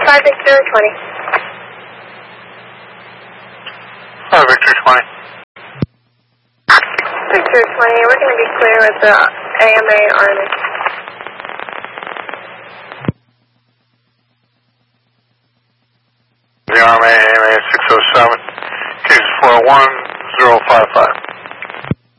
5 Victor 20. 5 Victor 20. Victor 20, we're going to be clear with the AMA Army. The Army AMA 607, case 41055.